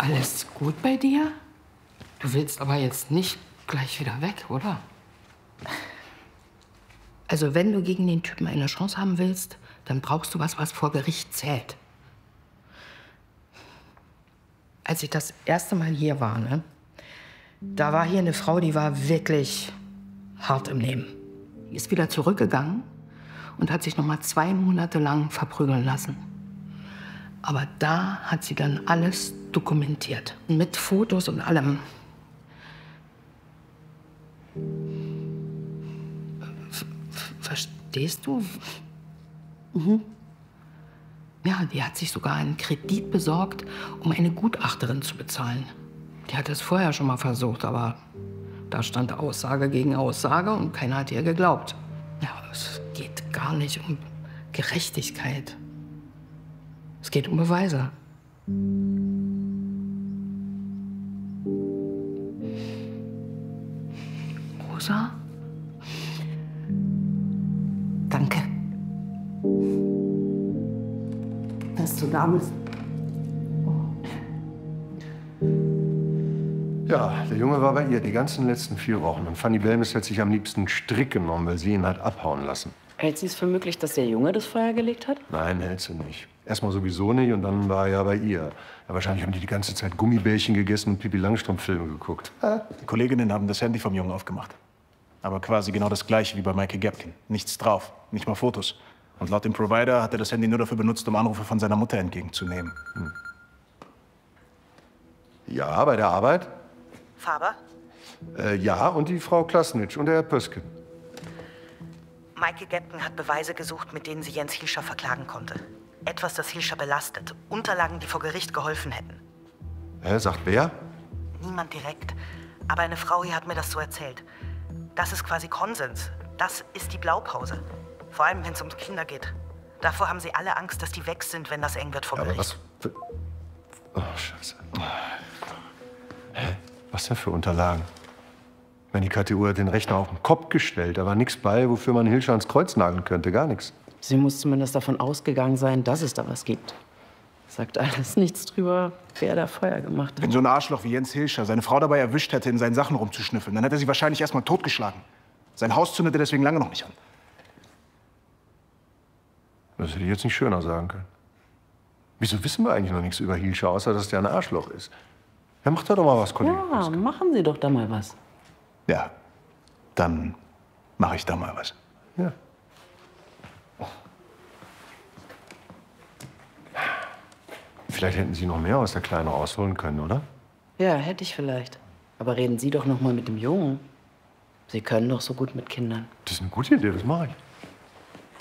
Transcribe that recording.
Alles gut bei dir? Du willst aber jetzt nicht gleich wieder weg, oder? Also wenn du gegen den Typen eine Chance haben willst, dann brauchst du was, was vor Gericht zählt. Als ich das erste Mal hier war, ne, da war hier eine Frau, die war wirklich hart im Nehmen. Die ist wieder zurückgegangen und hat sich noch mal 2 Monate lang verprügeln lassen. Aber da hat sie dann alles dokumentiert. Mit Fotos und allem. Verstehst du? Mhm. Ja, die hat sich sogar einen Kredit besorgt, um eine Gutachterin zu bezahlen. Die hat es vorher schon mal versucht, aber da stand Aussage gegen Aussage und keiner hat ihr geglaubt. Ja, es geht gar nicht um Gerechtigkeit. Es geht um Beweise. Rosa? Danke. Dass du da bist. Ja, der Junge war bei ihr die ganzen letzten 4 Wochen. Und Fanny Belmes hat sich am liebsten einen Strick genommen, weil sie ihn hat abhauen lassen. Hält sie es für möglich, dass der Junge das Feuer gelegt hat? Nein, hält sie nicht. Erstmal sowieso nicht und dann war er ja bei ihr. Ja, wahrscheinlich haben die ganze Zeit Gummibärchen gegessen und Pippi Langstrumpf-Filme geguckt. Die Kolleginnen haben das Handy vom Jungen aufgemacht. Aber quasi genau das Gleiche wie bei Michael Gapkin. Nichts drauf, nicht mal Fotos. Und laut dem Provider hat er das Handy nur dafür benutzt, um Anrufe von seiner Mutter entgegenzunehmen. Ja, bei der Arbeit? Faber? Ja, und die Frau Klasnitsch und der Herr Pösken. Michael Gapkin hat Beweise gesucht, mit denen sie Jens Hilscher verklagen konnte. Etwas, das Hilscher belastet. Unterlagen, die vor Gericht geholfen hätten. Sagt wer? Niemand direkt. Aber eine Frau hier hat mir das so erzählt. Das ist quasi Konsens. Das ist die Blaupause. Vor allem, wenn es um Kinder geht. Davor haben sie alle Angst, dass die weg sind, wenn das eng wird vor Aber Gericht. was für... Oh, Scheiße. Hä? Was denn für Unterlagen? Ich meine, die KTU hat den Rechner auf den Kopf gestellt. Da war nichts bei, wofür man Hilscher ans Kreuz nageln könnte. Gar nichts. Sie muss zumindest davon ausgegangen sein, dass es da was gibt. Sagt alles nichts drüber, wer da Feuer gemacht hat. Wenn so ein Arschloch wie Jens Hilscher seine Frau dabei erwischt hätte, in seinen Sachen rumzuschnüffeln, dann hätte er sie wahrscheinlich erst mal totgeschlagen. Sein Haus zündet er deswegen lange noch nicht an. Das hätte ich jetzt nicht schöner sagen können. Wieso wissen wir eigentlich noch nichts über Hilscher, außer dass der ein Arschloch ist? Ja, macht da doch mal was, Kollege. Ja, machen Sie doch da mal was. Ja, dann mache ich da mal was. Ja. Vielleicht hätten Sie noch mehr aus der Kleinen rausholen können, oder? Ja, hätte ich vielleicht. Aber reden Sie doch noch mal mit dem Jungen. Sie können doch so gut mit Kindern. Das ist eine gute Idee, das mache ich.